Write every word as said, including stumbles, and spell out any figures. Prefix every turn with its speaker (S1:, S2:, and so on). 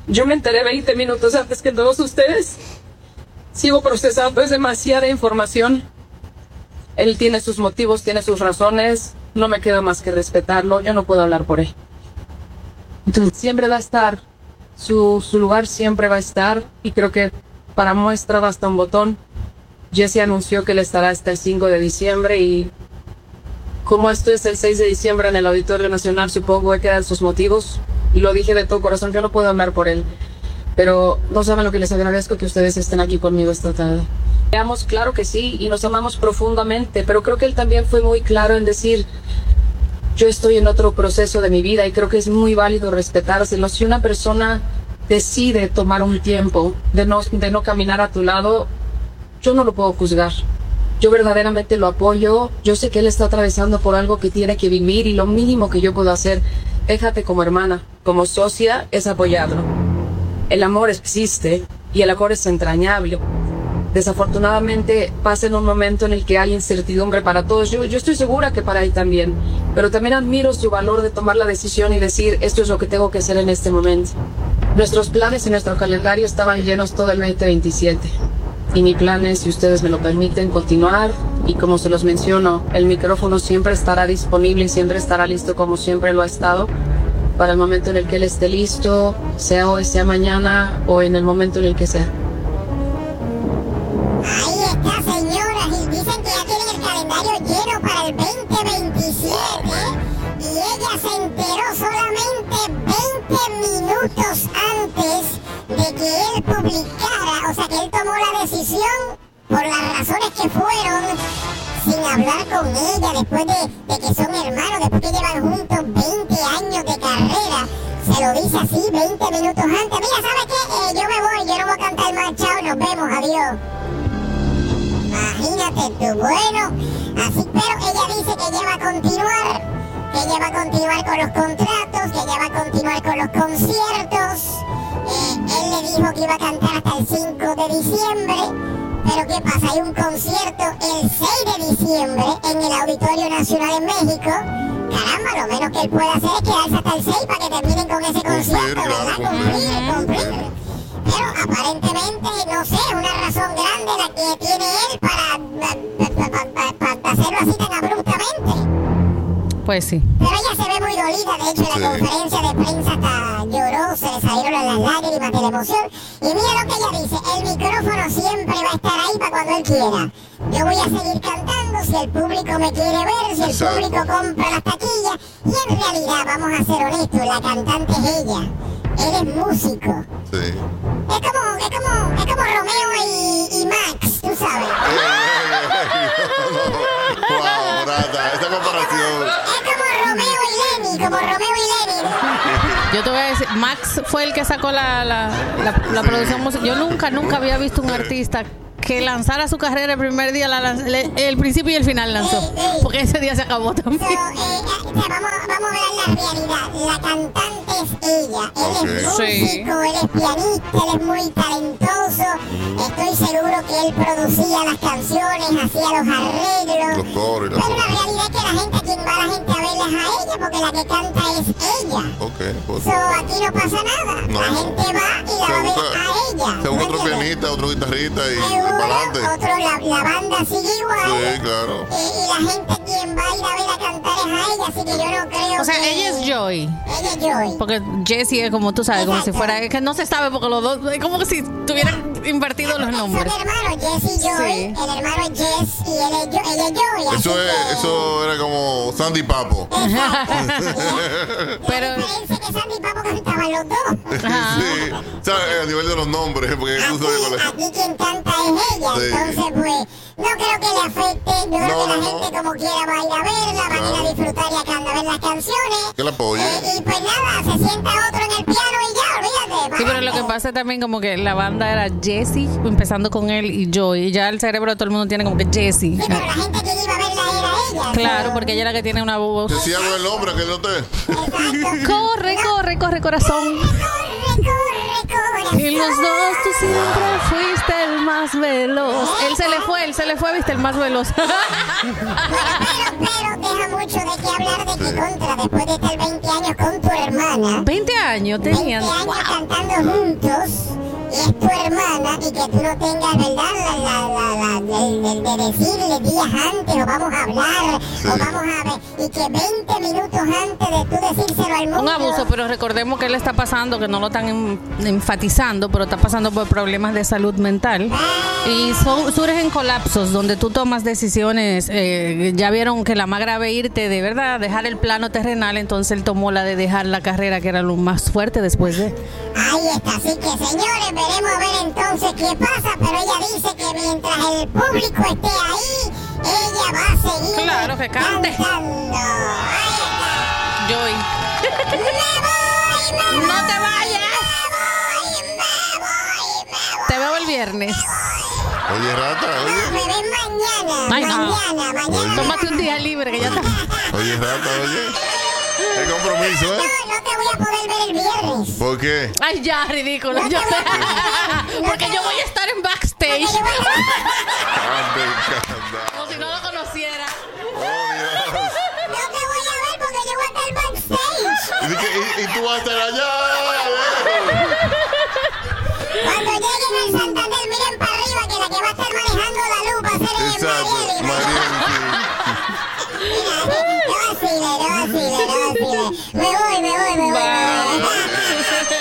S1: Yo me enteré veinte minutos antes que todos ustedes. Sigo procesando, es demasiada información. Él tiene sus motivos, tiene sus razones. No me queda más que respetarlo. Yo no puedo hablar por él. Entonces, siempre va a estar. Su, su lugar siempre va a estar. Y creo que para muestra basta un botón. Jesse anunció que él estará hasta el cinco de diciembre. Y como esto es el seis de diciembre en el Auditorio Nacional, supongo que quedan sus motivos. Y lo dije de todo corazón, yo no puedo hablar por él. Pero no saben lo que les agradezco que ustedes estén aquí conmigo esta tarde. Veamos, claro que sí, y nos amamos profundamente, pero creo que él también fue muy claro en decir, yo estoy en otro proceso de mi vida y creo que es muy válido respetárselo. Si una persona decide tomar un tiempo de no, de no caminar a tu lado, yo no lo puedo juzgar. Yo verdaderamente lo apoyo. Yo sé que él está atravesando por algo que tiene que vivir y lo mínimo que yo puedo hacer, déjate como hermana, como socia, es apoyarlo. El amor existe y el amor es entrañable. Desafortunadamente pasa en un momento en el que hay incertidumbre para todos. Yo, yo estoy segura que para él también. Pero también admiro su valor de tomar la decisión y decir, esto es lo que tengo que hacer en este momento. Nuestros planes y nuestro calendario estaban llenos todo el veinte veintisiete. Y mi plan es, si ustedes me lo permiten, continuar. Y como se los menciono, el micrófono siempre estará disponible y siempre estará listo como siempre lo ha estado. Para el momento en el que él esté listo, sea hoy, sea mañana o en el momento en el que sea.
S2: Ahí está, señoras, y dicen que ya tienen el calendario lleno para el veinte veintisiete y ella se enteró solamente veinte minutos antes de que él publicara, o sea que él tomó la decisión por las razones que fueron, sin hablar con ella, después de, de que son hermanos, después que llevan juntos veinte años de carrera. Se lo dice así veinte minutos antes. Mira, ¿sabes qué? Eh, yo me voy, yo no voy a cantar más, chao, nos vemos, adiós. Imagínate tú, bueno, así, pero ella dice que ella va a continuar, que ella va a continuar con los contratos, que ella va a continuar con los conciertos. Eh, él le dijo que iba a cantar hasta el cinco de diciembre, pero ¿qué pasa? Hay un concierto el seis de diciembre en el Auditorio Nacional en México. Caramba, lo menos que él puede hacer es quedarse hasta el seis para que terminen con ese concierto, ¿verdad? Cumplir, cumplir. Pero aparentemente, no sé, una razón grande la que tiene él para, para, para, para hacerlo así tan abruptamente.
S3: Pues sí.
S2: Pero ella se ve muy dolida, de hecho en la sí. conferencia de prensa hasta lloró, se le salieron las lágrimas de la emoción. Y mira lo que ella dice, el micrófono siempre va a estar ahí para cuando él quiera. Yo voy a seguir cantando si el público me quiere ver, si el Exacto. público compra las taquillas. Y en realidad, vamos a ser honestos, la cantante es ella. Él es músico.
S4: Sí.
S2: Es como, es como, es como Romeo y, y Max, tú sabes.
S4: Wow, Brata, esa comparación.
S2: Es como Romeo y Lenny, como Romeo y Lenny.
S3: Yo te voy a decir, Max fue el que sacó la, la, la, la sí. producción musical. Yo nunca, nunca había visto un artista que lanzara su carrera el primer día, la lanz, el, el principio y el final lanzó. Sí, sí. Porque ese día se acabó también. So,
S2: eh, vamos, vamos a ver la realidad. La cantante es ella. Él okay. es músico, sí. él es pianista, él es muy talentoso. Estoy seguro que él producía las canciones, hacía los arreglos.
S4: Los coros,
S2: Pero la realidad es que la gente, quien va a la gente a verla es a ella, porque la que canta es ella.
S4: Okay, pues,
S2: so, aquí no pasa nada.
S4: No,
S2: la gente va y la va a ver a ella.
S4: Según otro pianista, otro guitarrista y
S2: Seguro, otro, la, la banda sigue igual.
S4: Sí, claro.
S2: Y, y la gente quien va a ir a ver a cantar es a ella, así que yo no creo.
S3: O sea,
S2: que
S3: ella es Joy.
S2: Ella es Joy.
S3: Porque Jessie es como tú sabes, Exacto. como si fuera, es que no se sabe porque los dos, es como si tuvieran invertido los nombres.
S2: Son hermanos, Jesse y Joy. Sí. El hermano es Jess y él es Joy. Él es Joy
S4: eso, es,
S2: que...
S4: eso era como Sandy Papo.
S2: Pero parece que Sandy Papo cantaban los dos.
S4: Sí, o sea, a nivel de los nombres. Porque
S2: aquí,
S4: incluso
S2: aquí quien canta es ella. Sí. Entonces, pues, no creo que le afecte. Yo creo no, que la no, gente, no. como quiera, va a ir a verla, va claro. a ir a disfrutar y a, can- a ver las canciones.
S4: Que la apoye.
S2: Y, y pues nada, se sienta otro en el piano y ya, olvídate.
S3: Sí, pero lo que pasa también como que la banda era Jessie, empezando con él y Joy. Y ya el cerebro de todo el mundo tiene como que Jessie.
S2: Sí, pero la gente que iba a verla era ella.
S3: Claro,
S2: pero...
S3: porque ella es la que tiene una voz.
S4: Decía algo el hombre, que no te...
S2: Exacto.
S3: Corre,
S2: no.
S3: corre, corre, corazón.
S2: Corre, corre, corazón.
S3: Y los dos tú siempre fuiste el más veloz. Él se le fue, él se le fue, viste, el más veloz.
S2: Bueno, pero, pero deja mucho de qué hablar de que contra después de estar veinte años con tu hermana.
S3: veinte años tenían.
S2: veinte años
S3: Wow.
S2: cantando juntos. Y es tu hermana y que tú no tengas, ¿verdad? La, la, la, la, de, de, de decirle días antes o vamos a hablar
S4: Sí.
S2: o vamos a ver. Y que veinte minutos antes de tú decírselo al mundo.
S3: Un abuso, pero recordemos que él está pasando, que no lo están en- enfatizando, pero está pasando por problemas de salud mental. Y son, surgen colapsos donde tú tomas decisiones. Eh, ya vieron que la más grave irte de verdad, dejar el plano terrenal, entonces él tomó la de dejar la carrera, que era lo más fuerte después de...
S2: Ahí está, así que señores, veremos a ver entonces qué pasa, pero ella dice que mientras el público esté ahí, ella va a seguir
S3: Claro, que cante.
S2: cantando. Ahí está.
S3: Joy.
S2: Me voy, me voy,
S3: ¡No te vayas!
S2: me voy, me voy, me voy.
S3: Te veo el viernes.
S4: Oye, rata,
S2: No,
S4: oye.
S2: me ven mañana,
S3: Ay, no.
S2: mañana, mañana.
S3: Tómate un día libre, que ya está.
S4: Oye, rata, oye. Qué compromiso,
S2: No,
S4: ¿eh?
S2: no te voy a poder ver el viernes.
S4: ¿Por qué?
S3: Ay, ya, ridículo. Yo sé. Porque yo voy a estar en backstage.
S2: Porque yo voy a-
S4: Ande, canda.
S3: Como si no lo conociera.
S4: Oh, Dios.
S2: No te voy a ver porque yo voy a estar backstage.
S4: ¿Y, qué- y- y tú vas a estar allá?
S2: Cuando lleguen al Santander, miren para arriba que la que va a estar manejando la luz va a ser el
S4: Exacto,
S2: Mariel.
S4: Mariel, sí.
S2: Mira, no vacile, no vacile, no vacile. Me voy,